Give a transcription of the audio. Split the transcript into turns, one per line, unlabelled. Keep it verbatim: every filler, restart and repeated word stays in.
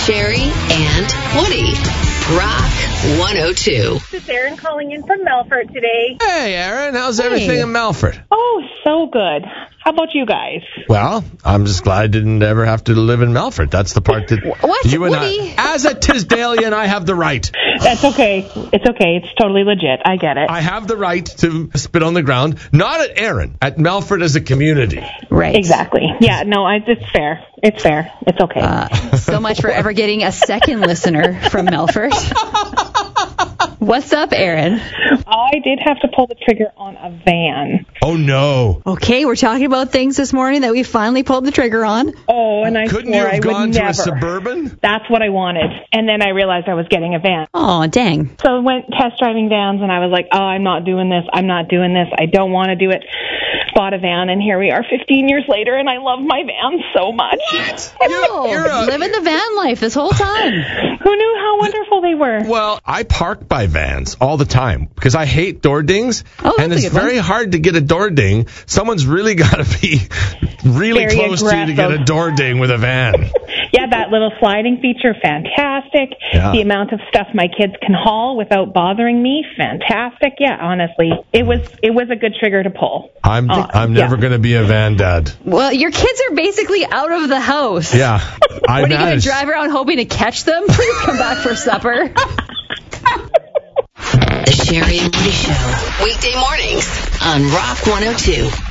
Sherry and Woody. Rock one oh two.
This is Erin calling in from Melfort today.
Hey, Erin. How's
Hey.
everything in Melfort?
Oh, so good. How about you guys?
Well, I'm just glad I didn't ever have to live in Melfort. That's the part that
What,
you and
Woody?
I, as a Tisdalian, I have the right.
That's okay. It's okay. It's totally legit. I get it.
I have the right to spit on the ground, not at Erin, at Melfort as a community.
Right.
Exactly. Yeah, no, I, it's fair. It's fair. It's okay.
Uh, so much for ever getting a second listener from Melfort. What's up, Erin?
I did have to pull the trigger on a van.
Oh, no.
Okay, we're talking about things this morning that we finally pulled the trigger on.
Oh, and I
Couldn't
swore
you
I
have
would
gone to
never.
a Suburban?
That's what I wanted. And then I realized I was getting a van.
Oh, dang.
So I went test driving vans, and I was like, oh, I'm not doing this. I'm not doing this. I don't want to do it. Bought a van, and here we are fifteen years later, and I love my van so much.
Oh,
you're a-
living the van life this whole time.
Who knew how wonderful they were?
Well, I park by vans all the time because I hate door dings,
Oh, that's
and
a
it's
good one.
very hard to get a door ding. Someone's really got to be really
Very
close to you to get a
aggressive.
door ding with a van.
Yeah, that little sliding feature, fantastic.
Yeah.
The amount of stuff my kids can haul without bothering me, fantastic. Yeah, honestly, it was it was a good trigger to pull.
I'm
Uh,
I'm
yeah.
never going to be a van dad.
Well, your kids are basically out of the house.
Yeah, I
What are you going to
managed.
drive around hoping to catch them? Please come back for supper.
The Sherry and Woody Show. Weekday mornings on Rock one oh two.